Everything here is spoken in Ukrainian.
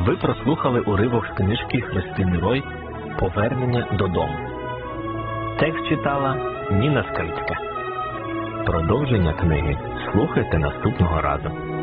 Ви прослухали уривок з книжки Христини Рой «Повернення додому». Текст читала Ніна Скрипська. Продовження книги слухайте наступного разу.